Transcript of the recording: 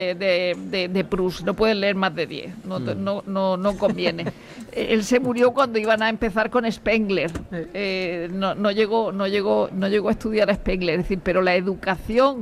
de Proust, no pueden leer más de 10, no conviene. Él se murió cuando iban a empezar con Spengler, no llegó a estudiar a Spengler, es decir, pero la educación